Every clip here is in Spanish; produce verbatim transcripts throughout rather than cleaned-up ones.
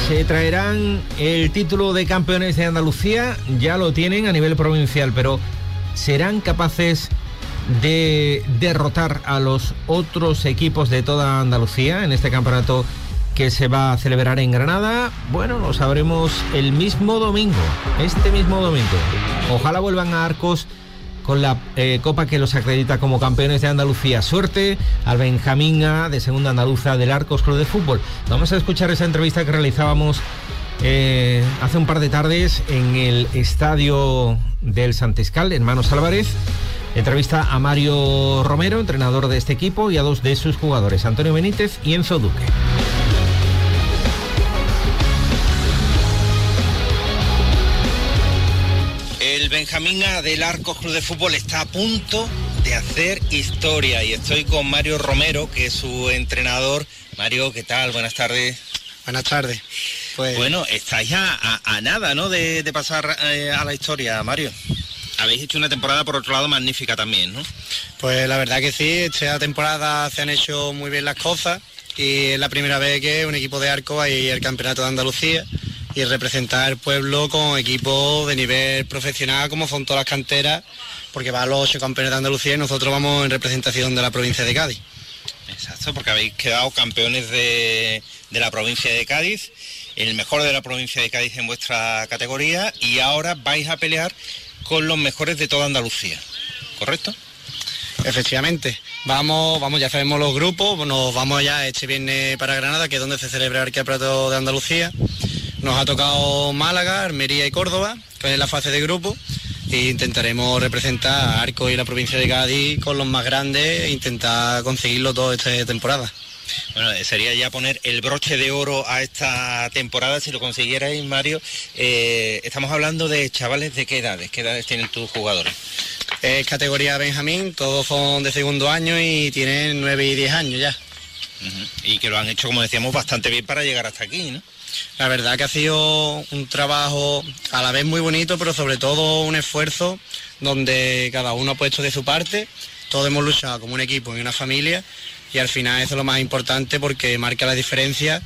Se traerán el título de campeones de Andalucía, ya lo tienen a nivel provincial, pero ¿serán capaces de derrotar a los otros equipos de toda Andalucía en este campeonato que se va a celebrar en Granada? Bueno, lo sabremos el mismo domingo, este mismo domingo. Ojalá vuelvan a Arcos con la eh, copa que los acredita como campeones de Andalucía. Suerte al Benjamín A de Segunda Andaluza del Arcos Club de Fútbol. Vamos a escuchar esa entrevista que realizábamos eh, hace un par de tardes en el estadio del Santiscal, Hermanos Álvarez. Entrevista a Mario Romero, entrenador de este equipo, y a dos de sus jugadores, Antonio Benítez y Enzo Duque. El Benjamín A del Arcos Club de Fútbol está a punto de hacer historia y estoy con Mario Romero, que es su entrenador. Mario, ¿qué tal? Buenas tardes. Buenas tardes. Pues... Bueno, estáis a, a, a nada, ¿no?, de, de pasar eh, a la historia, Mario. Habéis hecho una temporada, por otro lado, magnífica también, ¿no? Pues la verdad que sí, esta temporada se han hecho muy bien las cosas y es la primera vez que un equipo de Arcos va a ir al Campeonato de Andalucía y representar al pueblo con equipos de nivel profesional como son todas las canteras, porque van los ocho campeones de Andalucía y nosotros vamos en representación de la provincia de Cádiz. Exacto, porque habéis quedado campeones de, de la provincia de Cádiz, el mejor de la provincia de Cádiz en vuestra categoría, y ahora vais a pelear con los mejores de toda Andalucía, ¿correcto? Efectivamente, vamos, vamos, ya sabemos los grupos, nos vamos ya este viernes para Granada, que es donde se celebra el Campeonato de Andalucía. Nos ha tocado Málaga, Almería y Córdoba, que es la fase de grupo, e intentaremos representar a Arcos y la provincia de Cádiz con los más grandes e intentar conseguirlo todo esta temporada. Bueno, sería ya poner el broche de oro a esta temporada, si lo consiguierais, Mario. Eh, estamos hablando de chavales de qué edades, qué edades tienen tus jugadores. Es categoría Benjamín, todos son de segundo año y tienen nueve y diez años ya. Uh-huh. Y que lo han hecho, como decíamos, bastante bien para llegar hasta aquí, ¿no? La verdad que ha sido un trabajo a la vez muy bonito, pero sobre todo un esfuerzo donde cada uno ha puesto de su parte, todos hemos luchado como un equipo y una familia, y al final eso es lo más importante porque marca la diferencia.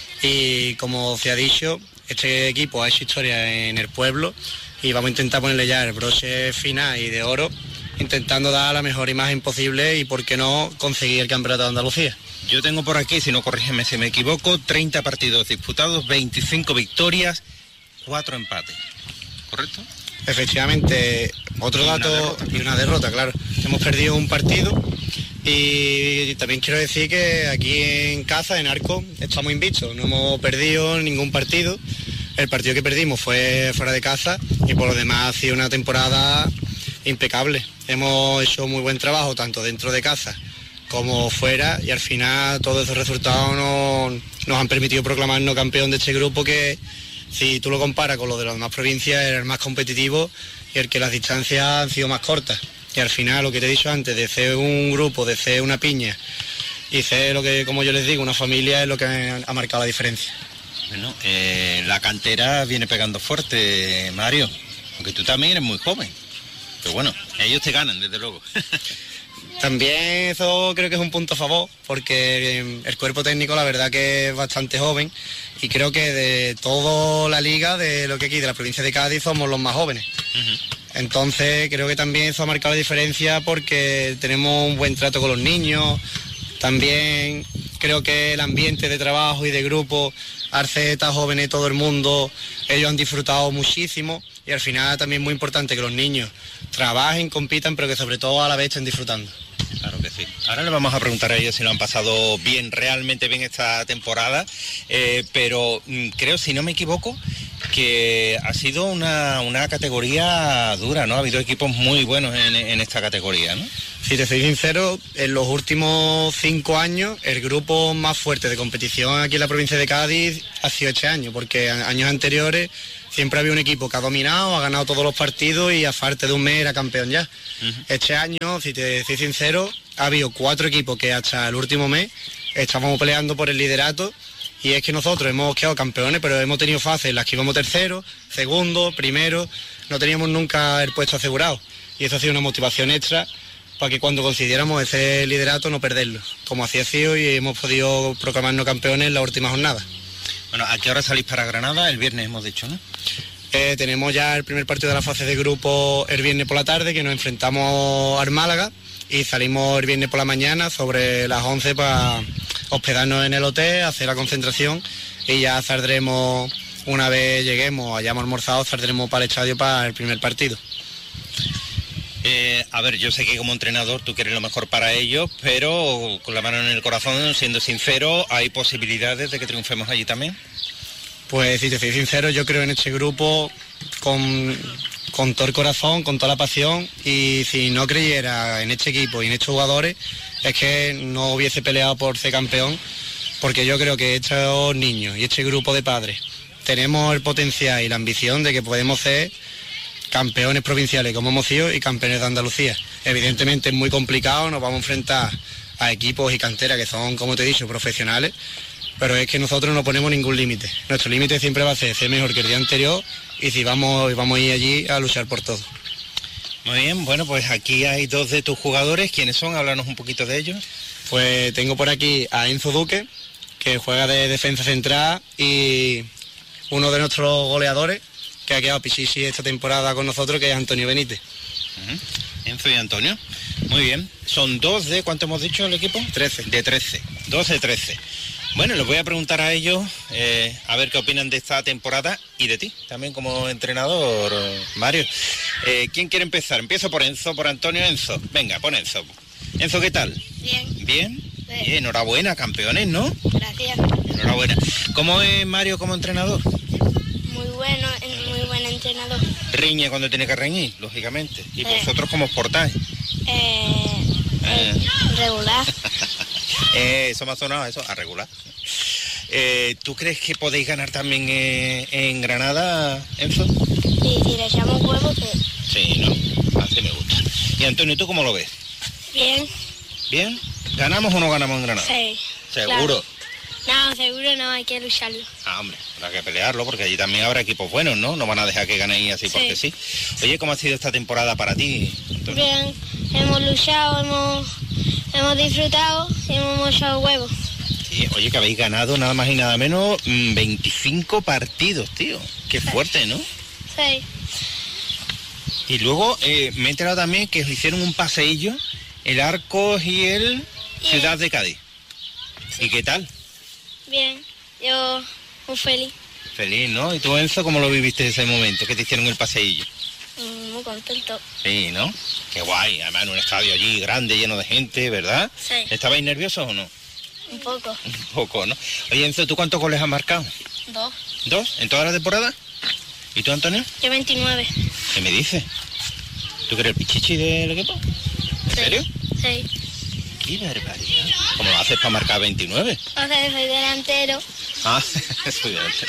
Y como se ha dicho, este equipo ha hecho historia en el pueblo y vamos a intentar ponerle ya el broche final y de oro, intentando dar la mejor imagen posible y, por qué no, conseguir el Campeonato de Andalucía. Yo tengo por aquí, si no, corrígeme si me equivoco, treinta partidos disputados, veinticinco victorias, cuatro empates, ¿correcto? Efectivamente, otro y dato una y una derrota, claro. Hemos perdido un partido y también quiero decir que aquí en casa, en Arcos, estamos invictos, no hemos perdido ningún partido. El partido que perdimos fue fuera de casa y por lo demás ha sido una temporada impecable. Hemos hecho muy buen trabajo tanto dentro de casa como fuera, y al final todos esos resultados nos, nos han permitido proclamarnos campeón de este grupo, que si tú lo comparas con lo de las demás provincias era el más competitivo y el que las distancias han sido más cortas. Y al final, lo que te he dicho antes, de ser un grupo, de ser una piña y ser lo que, como yo les digo, una familia, es lo que ha marcado la diferencia. Bueno, eh, la cantera viene pegando fuerte, Mario, aunque tú también eres muy joven, pero bueno, ellos te ganan, desde luego. También eso creo que es un punto a favor, porque el cuerpo técnico la verdad que es bastante joven y creo que de toda la liga, de lo que aquí, de la provincia de Cádiz, somos los más jóvenes. Uh-huh. Entonces creo que también eso ha marcado la diferencia porque tenemos un buen trato con los niños. También creo que el ambiente de trabajo y de grupo, Arceta, jóvenes, todo el mundo, ellos han disfrutado muchísimo, y al final también es muy importante que los niños trabajen, compitan, pero que sobre todo a la vez estén disfrutando. Claro que sí. Ahora le vamos a preguntar a ellos si lo han pasado bien, realmente bien esta temporada, eh, pero mm, creo, si no me equivoco, que ha sido una, una categoría dura, ¿no? Ha habido equipos muy buenos en, en esta categoría, ¿no? Si te soy sincero, en los últimos cinco años el grupo más fuerte de competición aquí en la provincia de Cádiz ha sido este año, porque años anteriores siempre había un equipo que ha dominado, ha ganado todos los partidos y a falta de un mes era campeón ya. Uh-huh. Este año, si te soy sincero, ha habido cuatro equipos que hasta el último mes estábamos peleando por el liderato, y es que nosotros hemos quedado campeones, pero hemos tenido fases en las que íbamos tercero, segundo, primero, no teníamos nunca el puesto asegurado, y eso ha sido una motivación extra para que cuando consiguiéramos ese liderato no perderlo, como así ha sido, y hemos podido proclamarnos campeones en la última jornada. Bueno, ¿a qué hora salís para Granada? El viernes hemos dicho, ¿no? Eh, tenemos ya el primer partido de la fase de grupo el viernes por la tarde, que nos enfrentamos al Málaga, y salimos el viernes por la mañana sobre las once para hospedarnos en el hotel, hacer la concentración, y ya saldremos, una vez lleguemos, hayamos almorzado, saldremos para el estadio para el primer partido. Eh, a ver, yo sé que como entrenador tú quieres lo mejor para ellos, pero con la mano en el corazón, siendo sincero, ¿hay posibilidades de que triunfemos allí también? Pues si te soy sincero, yo creo en este grupo con, con todo el corazón, con toda la pasión, y si no creyera en este equipo y en estos jugadores, es que no hubiese peleado por ser campeón, porque yo creo que estos niños y este grupo de padres tenemos el potencial y la ambición de que podemos ser campeones provinciales como hemos sido y campeones de Andalucía. Evidentemente es muy complicado, nos vamos a enfrentar a equipos y canteras que son, como te he dicho, profesionales, pero es que nosotros no ponemos ningún límite. Nuestro límite siempre va a ser ser mejor que el día anterior, y si vamos, vamos a ir allí a luchar por todo. Muy bien, bueno, pues aquí hay dos de tus jugadores. ¿Quiénes son? Háblanos un poquito de ellos. Pues tengo por aquí a Enzo Duque, que juega de defensa central, y uno de nuestros goleadores, que ha quedado pichichi esta temporada con nosotros, que es Antonio Benítez. Uh-huh. Enzo y Antonio. Muy bien. Son dos de, ¿cuánto hemos dicho el equipo? trece. De trece. Dos de trece. Bueno, les voy a preguntar a ellos, eh, a ver qué opinan de esta temporada y de ti, también como entrenador, Mario. Eh, ¿Quién quiere empezar? Empiezo por Enzo, por Antonio. Enzo. Venga, pon Enzo. Enzo, ¿qué tal? Bien. ¿Bien? Sí. Bien, enhorabuena, campeones, ¿no? Gracias. Enhorabuena. ¿Cómo es Mario como entrenador? Muy bueno, muy buen entrenador. Riñe cuando tiene que reñir, lógicamente. ¿Y Sí. vosotros cómo os portáis? Eh, eh, regular. eh, eso me ha sonado, eso, a regular. Eh, ¿Tú crees que podéis ganar también eh, en Granada, Enzo? Y si le echamos huevos, sí. Sí, ¿no? Así me gusta. Y Antonio, ¿tú cómo lo ves? Bien. ¿Bien? ¿Ganamos o no ganamos en Granada? Sí. ¿Seguro? Claro. No, seguro no, hay que lucharlo. Ah, hombre, habrá que pelearlo porque allí también habrá equipos buenos, ¿no? No van a dejar que ganéis así Sí. porque sí. Oye, ¿cómo ha sido esta temporada para ti, Antonio? Bien, hemos luchado, hemos, hemos disfrutado y hemos echado huevos. Sí, oye, que habéis ganado nada más y nada menos mm, veinticinco partidos, tío. Qué fuerte, ¿no? Sí. Y luego eh, me he enterado también que os hicieron un paseillo, el Arcos y el Ciudad de Cádiz. ¿Y qué tal? Bien, yo muy feliz, Feliz, ¿no? ¿Y tú, Enzo, cómo lo viviste ese momento que te hicieron el paseillo? mm, muy contento. Sí, ¿no? Qué guay, además en un estadio allí grande, lleno de gente, ¿verdad? Sí. ¿Estabais nerviosos o no? Un poco. Un poco, ¿no? Oye, Enzo, ¿tú cuántos goles has marcado? Dos. ¿Dos? ¿En toda la temporada? ¿Y tú, Antonio? Yo veintinueve. ¿Qué me dices? ¿Tú que eres el pichichi del equipo? ¿En Sí. serio? Sí. ¡Qué barbaridad! ¿Cómo lo haces para marcar veintinueve? O sea, soy delantero. Ah, soy delantero.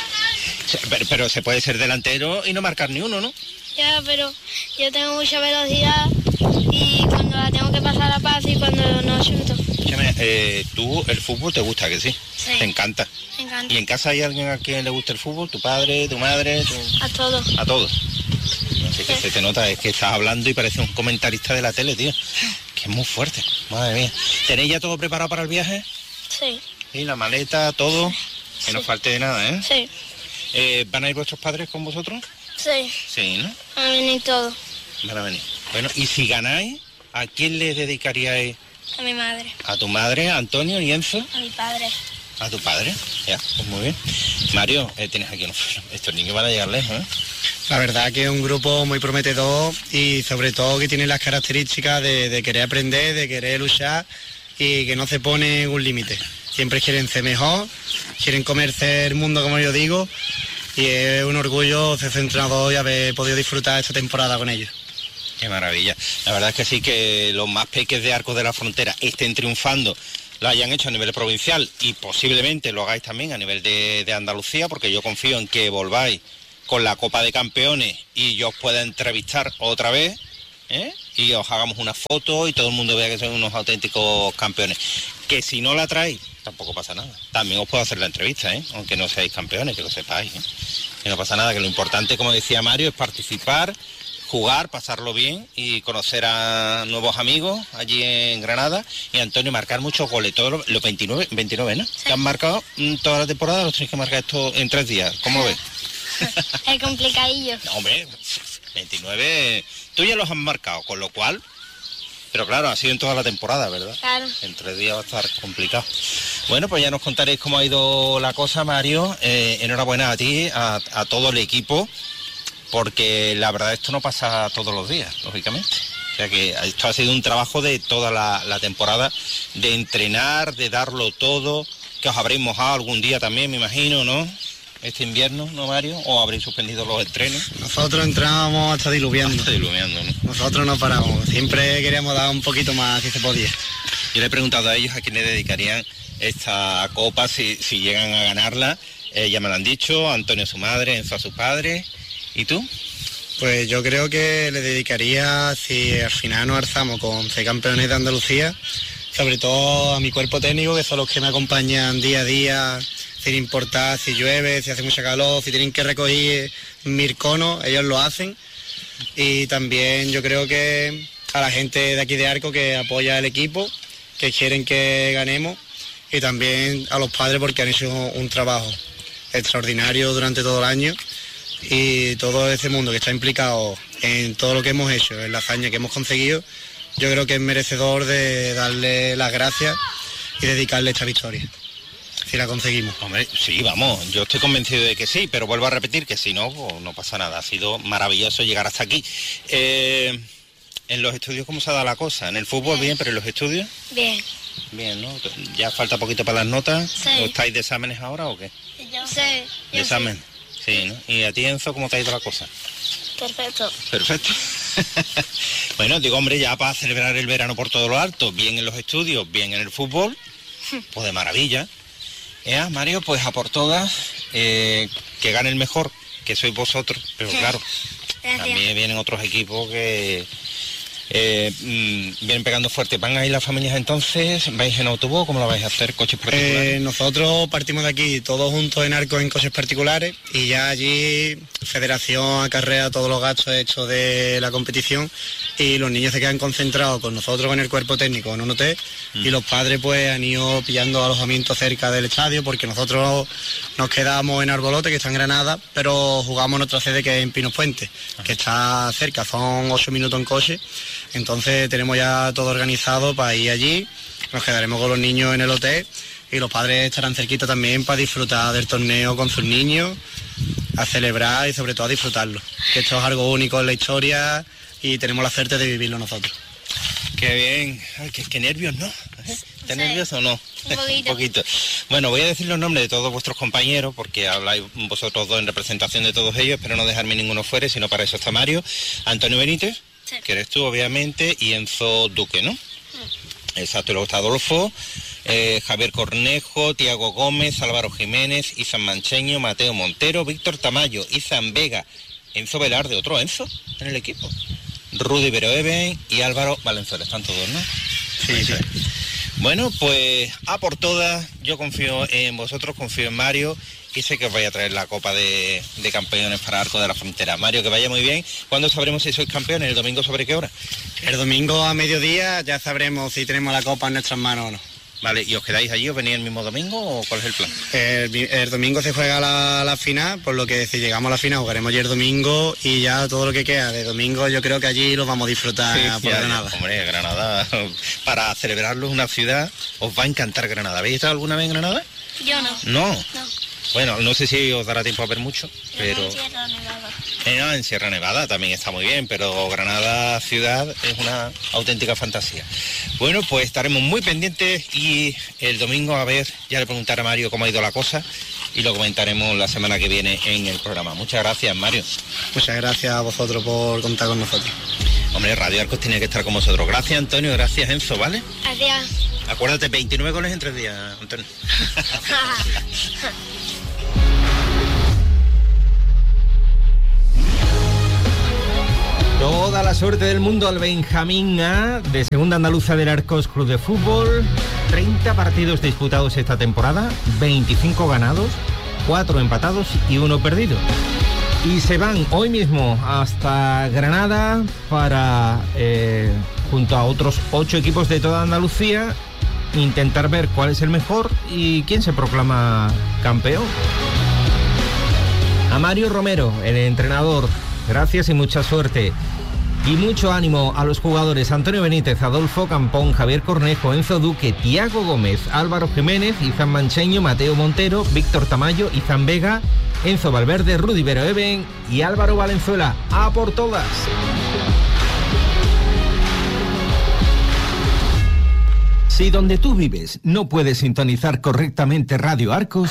Pero, pero se puede ser delantero y no marcar ni uno, ¿no? Ya, pero yo tengo mucha velocidad y cuando la tengo que pasar la paso y cuando no chuto. Escúchame, eh, tú el fútbol te gusta, ¿que sí? Sí. Te encanta. Me encanta. ¿Y en casa hay alguien a quien le gusta el fútbol? ¿Tu padre, tu madre? tu- A todos. A todos. Así que Sí. se te nota, es que estás hablando y parece un comentarista de la tele, tío. Que es muy fuerte, madre mía. ¿Tenéis ya todo preparado para el viaje? Sí. Sí, la maleta, todo. Que no Sí. falte de nada, ¿eh? Sí. Eh, ¿Van a ir vuestros padres con vosotros? Sí. Sí, ¿no? A venir todo. Van a venir. Bueno, y si ganáis, ¿a quién le dedicaríais? A mi madre. ¿A tu madre, Antonio y Enzo? A mi padre. ¿A tu padre? Ya, pues muy bien. Mario, eh, tienes aquí unos... Estos niños van a llegar lejos, ¿eh? La verdad que es un grupo muy prometedor, y sobre todo que tiene las características de, de querer aprender, de querer luchar, y que no se pone un límite. Siempre quieren ser mejor, quieren comerse el mundo, como yo digo, y es un orgullo ser entrenador y haber podido disfrutar esta temporada con ellos. Qué maravilla. La verdad es que sí, que los más peques de Arcos de la Frontera estén triunfando, lo hayan hecho a nivel provincial y posiblemente lo hagáis también a nivel de, de Andalucía, porque yo confío en que volváis con la Copa de Campeones y yo os pueda entrevistar otra vez, ¿eh? Y os hagamos una foto y todo el mundo vea que sois unos auténticos campeones. Que si no la traéis, tampoco pasa nada. También os puedo hacer la entrevista, ¿eh? Aunque no seáis campeones, que lo sepáis, ¿eh? Que no pasa nada, que lo importante, como decía Mario, es participar, jugar, pasarlo bien y conocer a nuevos amigos allí en Granada. Y Antonio, marcar muchos goles, todos los, los veintinueve, veintinueve, ¿no? Sí. Que han marcado mm, toda la temporada, los tenéis que marcar esto en tres días. ¿Cómo lo ves? Es complicadillo. No, hombre, veintinueve, tú ya los has marcado, con lo cual... Pero claro, ha sido en toda la temporada, ¿verdad? Claro. En tres días va a estar complicado. Bueno, pues ya nos contaréis cómo ha ido la cosa, Mario. Eh, enhorabuena a ti, a, a todo el equipo, porque la verdad esto no pasa todos los días, lógicamente. O sea que esto ha sido un trabajo de toda la, la temporada, de entrenar, de darlo todo, que os habréis mojado algún día también, me imagino, ¿no? Este invierno, ¿no, Mario? ¿O habréis suspendido los entrenos? Nosotros entrábamos hasta diluviando. Hasta diluviando, ¿no? Nosotros no paramos, siempre queríamos dar un poquito más si se podía. Yo le he preguntado a ellos a quién le dedicarían esta copa, si, si llegan a ganarla. Eh, ya me lo han dicho, Antonio a su madre, Enzo a su padre. ¿Y tú? Pues yo creo que le dedicaría, si al final nos alzamos con ser campeones de Andalucía, sobre todo a mi cuerpo técnico, que son los que me acompañan día a día, sin importar si llueve, si hace mucha calor, si tienen que recoger mil conos, ellos lo hacen. Y también yo creo que a la gente de aquí de Arco que apoya al equipo, que quieren que ganemos, y también a los padres porque han hecho un trabajo extraordinario durante todo el año, y todo ese mundo que está implicado en todo lo que hemos hecho, en la hazaña que hemos conseguido, yo creo que es merecedor de darle las gracias y dedicarle esta victoria. Si la conseguimos. Hombre, sí, vamos, yo estoy convencido de que sí, pero vuelvo a repetir que si no, pues no pasa nada. Ha sido maravilloso llegar hasta aquí. Eh, ¿En los estudios cómo se ha dado la cosa? ¿En el fútbol bien, pero en los estudios? Bien. Bien, ¿no? ¿Ya falta poquito para las notas? Sí. ¿O estáis de exámenes ahora o qué? Yo sí. ¿De examen? Sí, ¿no? ¿Y a ti, Enzo, cómo te ha ido la cosa? Perfecto. Perfecto. Bueno, digo, hombre, ya para celebrar el verano por todo lo alto, bien en los estudios, bien en el fútbol, pues de maravilla. Eh, Mario, pues a por todas, eh, que gane el mejor, que sois vosotros, pero claro, Gracias. También vienen otros equipos que eh, mmm, vienen pegando fuerte. ¿Van a ir las familias entonces? ¿Vais en autobús? ¿Cómo lo vais a hacer? ¿Coches particulares? Eh, nosotros partimos de aquí todos juntos en Arco en coches particulares, y ya allí Federación acarrea todos los gastos hechos de la competición, y los niños se quedan concentrados con nosotros, con el cuerpo técnico en un hotel, mm. y los padres pues han ido pillando alojamiento cerca del estadio, porque nosotros nos quedamos en Arbolote, que está en Granada, pero jugamos en otra sede que es en Pinos Puente, que está cerca, son ocho minutos en coche. Entonces tenemos ya todo organizado para ir allí, nos quedaremos con los niños en el hotel, y los padres estarán cerquita también para disfrutar del torneo con sus niños, a celebrar y sobre todo a disfrutarlo, que esto es algo único en la historia y tenemos la suerte de vivirlo nosotros. Qué bien. Ay, qué, qué nervios, ¿no? ¿Estás sí. nervioso o no? Un poquito. Un poquito. Bueno, voy a decir los nombres de todos vuestros compañeros, porque habláis vosotros dos en representación de todos ellos, pero no dejarme ninguno fuera, sino para eso está Mario. Antonio Benítez, sí. que eres tú, obviamente, y Enzo Duque, ¿no? Sí. Exacto, y luego está Adolfo, eh, Javier Cornejo, Tiago Gómez, Álvaro Jiménez, Izan Mancheño, Mateo Montero, Víctor Tamayo, Izan Vega, Enzo Velarde, otro Enzo en el equipo, Rudy Beroeben y Álvaro Valenzuela. Están todos, ¿no? Sí, sí. Bueno, pues a por todas, yo confío en vosotros, confío en Mario, y sé que os vais a traer la Copa de, de Campeones para Arco de la Frontera. Mario, que vaya muy bien. ¿Cuándo sabremos si sois campeones? ¿El domingo sobre qué hora? El domingo a mediodía ya sabremos si tenemos la Copa en nuestras manos o no. Vale, ¿y os quedáis allí? ¿Os venís el mismo domingo o cuál es el plan? El, el domingo se juega la, la final, por lo que si llegamos a la final jugaremos ya el domingo, y ya todo lo que queda de domingo yo creo que allí lo vamos a disfrutar sí, por ya, Granada. Ya, hombre, Granada, para celebrarlo una ciudad, os va a encantar Granada. ¿Habéis estado alguna vez en Granada? Yo no. ¿No? No. Bueno, no sé si os dará tiempo a ver mucho, pero... En Sierra Nevada. Eh, no, en Sierra Nevada también está muy bien, pero Granada ciudad es una auténtica fantasía. Bueno, pues estaremos muy pendientes, y el domingo, a ver, ya le preguntaré a Mario cómo ha ido la cosa, y lo comentaremos la semana que viene en el programa. Muchas gracias, Mario. Muchas gracias a vosotros por contar con nosotros. Hombre, Radio Arcos tiene que estar con vosotros. Gracias, Antonio, gracias, Enzo, ¿vale? Gracias. Acuérdate, veintinueve goles en tres días, Antonio. Toda la suerte del mundo al Benjamín A de Segunda Andaluza del Arcos Club de Fútbol. treinta partidos disputados esta temporada, veinticinco ganados, cuatro empatados y uno perdido. Y se van hoy mismo hasta Granada para, eh, junto a otros ocho equipos de toda Andalucía, intentar ver cuál es el mejor y quién se proclama campeón. A Mario Romero, el entrenador, gracias y mucha suerte. Y mucho ánimo a los jugadores Antonio Benítez, Adolfo Campón, Javier Cornejo, Enzo Duque, Tiago Gómez, Álvaro Jiménez, Izan Mancheño, Mateo Montero, Víctor Tamayo, Izan Vega, Enzo Valverde, Rudy Veroeben y Álvaro Valenzuela. ¡A por todas! Si donde tú vives no puedes sintonizar correctamente Radio Arcos,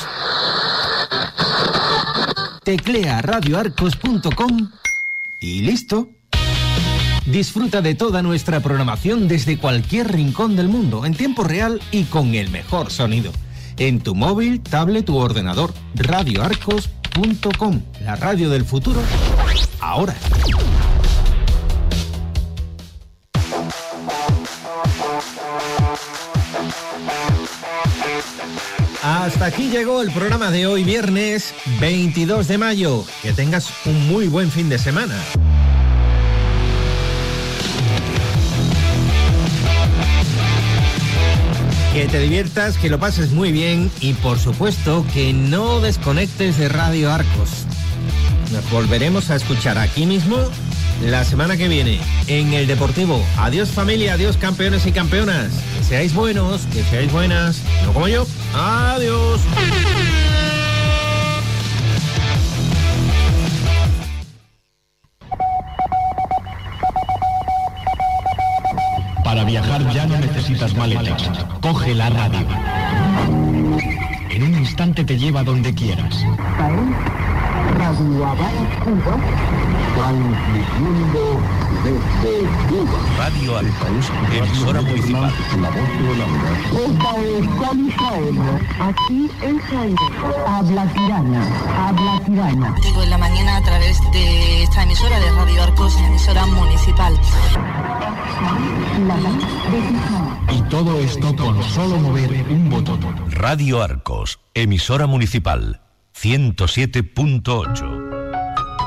teclea radio arcos punto com y listo. Disfruta de toda nuestra programación desde cualquier rincón del mundo, en tiempo real y con el mejor sonido. En tu móvil, tablet u ordenador, radio arcos punto com, la radio del futuro, ahora. Hasta aquí llegó el programa de hoy, viernes veintidós de mayo. Que tengas un muy buen fin de semana. Que te diviertas, que lo pases muy bien y, por supuesto, que no desconectes de Radio Arcos. Nos volveremos a escuchar aquí mismo la semana que viene en El Deportivo. Adiós, familia, adiós, campeones y campeonas. Que seáis buenos, que seáis buenas, no como yo. Adiós. Para viajar ya no necesitas maletas. Coge la radio. En un instante te lleva donde quieras. Radio Habana, Cuba, transmitiendo desde Cuba. Radio Arcos, emisora municipal. La voz de la verdad. Esta es Cali Jaén. Aquí en Jaén. Habla Tirana, habla Tirana. Digo en la mañana a través de esta emisora de Radio Arcos, emisora municipal. La voz de Tirana. Y todo esto con solo mover un botón. Radio Arcos, emisora municipal, ciento siete punto ocho.